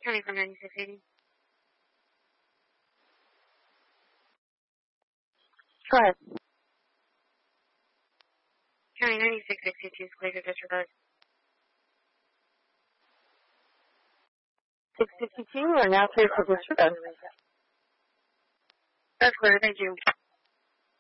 County from 9680. Go ahead. County 9662 is clear to disregard. 652 are now clear for disregard. That's clear, thank you.